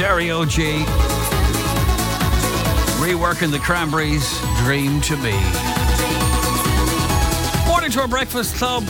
Stereo G. Reworking the Cranberries' Dream to Be. Morning to our breakfast club.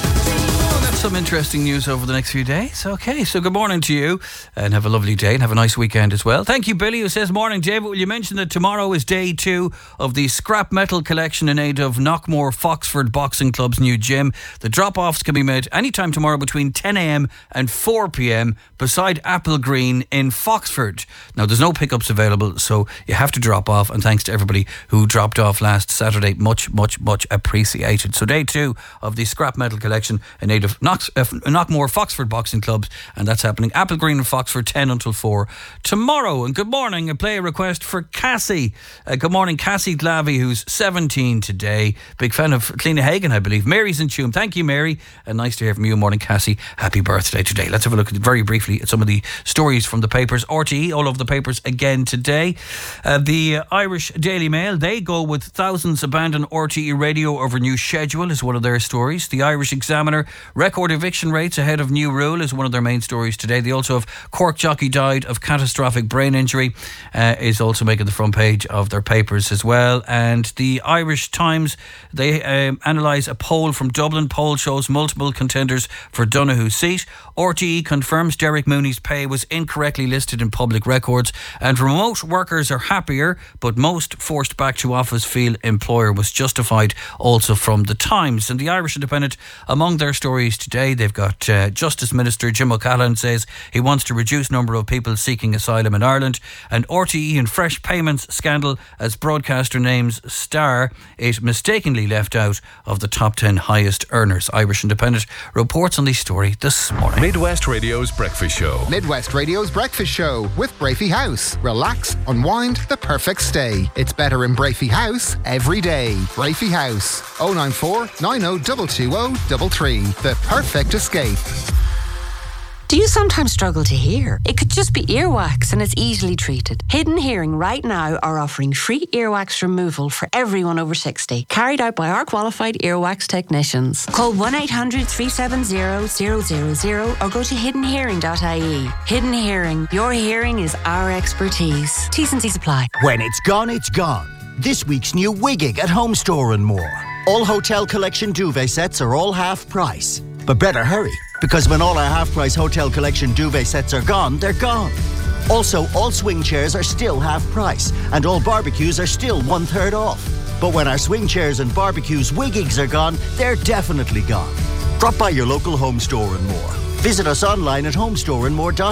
Some interesting news over the next few days. Okay, so good morning to you and have a lovely day and have a nice weekend as well. Thank you, Billy, who says, morning, David. Will you mention that tomorrow is day 2 of the scrap metal collection in aid of Knockmore Foxford Boxing Club's new gym? The drop-offs can be made anytime tomorrow between 10 a.m. and 4 p.m. beside Apple Green in Foxford. Now, there's no pickups available, so you have to drop off, and thanks to everybody who dropped off last Saturday. Much, much, much appreciated. So day 2 of the scrap metal collection in aid of Knockmore Foxford Boxing Clubs, and that's happening Apple Green and Foxford 10 until 4 tomorrow. And good morning, a play request for Cassie. Good morning, Cassie Glavy, who's 17 today. Big fan of Cliona Hagan, I believe. Mary's in tune. Thank you, Mary, and nice to hear from you. Morning, Cassie. Happy birthday today. Let's have a look very briefly at some of the stories from the papers. RTE all over the papers again today. The Irish Daily Mail, they go with thousands abandon RTE radio over new schedule is one of their stories. The Irish Examiner, record eviction rates ahead of new rule is one of their main stories today. They also have Cork jockey died of catastrophic brain injury is also making the front page of their papers as well. And the Irish Times, they analyse a poll from Dublin. Poll shows multiple contenders for Donoghue's seat. RTE confirms Derek Mooney's pay was incorrectly listed in public records, and remote workers are happier, but most forced back to office feel employer was justified, also from the Times. And the Irish Independent, among their stories today, they've got Justice Minister Jim O'Callaghan says he wants to reduce number of people seeking asylum in Ireland, and RTE in fresh payments scandal as broadcaster names Star it mistakenly left out of the top 10 highest earners. Irish Independent reports on this story this morning. Midwest Radio's Breakfast Show. Midwest Radio's Breakfast Show with Brafey House. Relax, unwind, the perfect stay. It's better in Brafey House every day. Brafey House, 094 90 220 the perfect escape. Do you sometimes struggle to hear? It could just be earwax and it's easily treated. Hidden Hearing right now are offering free earwax removal for everyone over 60, carried out by our qualified earwax technicians. Call 1-800-370-000 or go to hiddenhearing.ie. Hidden Hearing, your hearing is our expertise. T&Cs apply. When it's gone, it's gone. This week's new Wigging at Home Store and More. All Hotel Collection duvet sets are all half price. But better hurry, because when all our half-price Hotel Collection duvet sets are gone, they're gone. Also, all swing chairs are still half price, and all barbecues are still 1/3 off. But when our swing chairs and barbecues Wiggings are gone, they're definitely gone. Drop by your local Home Store and More. Visit us online at homestoreandmore.com.